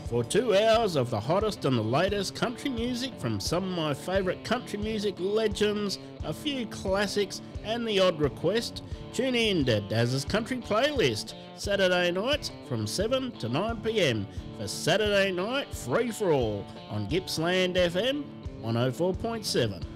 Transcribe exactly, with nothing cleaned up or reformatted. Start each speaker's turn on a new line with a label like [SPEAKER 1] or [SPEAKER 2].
[SPEAKER 1] For two hours of the hottest and the latest country music from some of my favourite country music legends, a few classics and the odd request, tune in to Daz's Country Playlist, Saturday nights from seven to nine p m for Saturday Night Free For All on Gippsland F M one oh four point seven.